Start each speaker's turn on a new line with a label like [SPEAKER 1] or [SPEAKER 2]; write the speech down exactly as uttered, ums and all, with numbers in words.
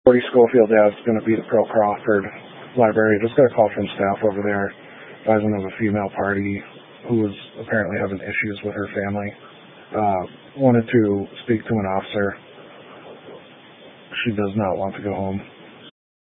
[SPEAKER 1] Corey Schofield, yeah, is going to be at Pearl Crawford Library. Just got a call from staff over there, advising of a female party who was apparently having issues with her family. Uh, wanted to speak to an officer. She does not want to go home.